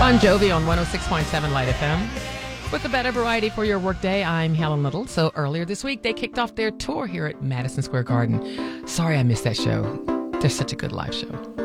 Bon Jovi on 106.7 Light FM. With a better variety for your workday, I'm Helen Little. So earlier this week, they kicked off their tour here at Madison Square Garden. Sorry I missed that show. They're such a good live show.